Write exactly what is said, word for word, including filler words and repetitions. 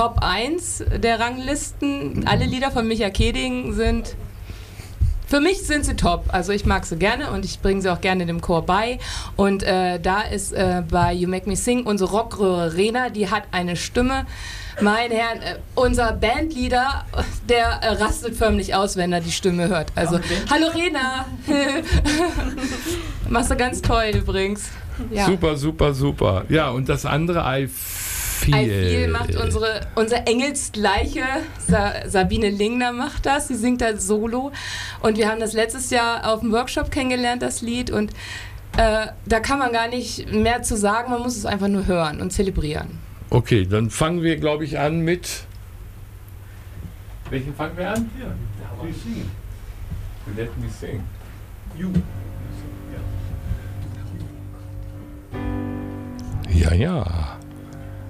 Top eins der Ranglisten. Alle Lieder von Micha Keding sind, für mich sind sie top. Also ich mag sie gerne und ich bringe sie auch gerne dem Chor bei. Und äh, da ist äh, bei You Make Me Sing unsere Rockröhre Rena, die hat eine Stimme. Meine Herren, äh, unser Bandleader, der äh, rastet förmlich aus, wenn er die Stimme hört. Also, hallo Rena! Machst du ganz toll übrigens. Ja. Super, super, super. Ja, und das andere, I Feel. I Feel macht unsere, unsere Engelsgleiche, Sa Sabine Lingner macht das, sie singt da solo. Und wir haben das letztes Jahr auf dem Workshop kennengelernt, das Lied. Und äh, da kann man gar nicht mehr zu sagen, man muss es einfach nur hören und zelebrieren. Okay, dann fangen wir, glaube ich, an mit... Welchen fangen wir an? Ja, we sing. Let me sing. You. Ja, ja.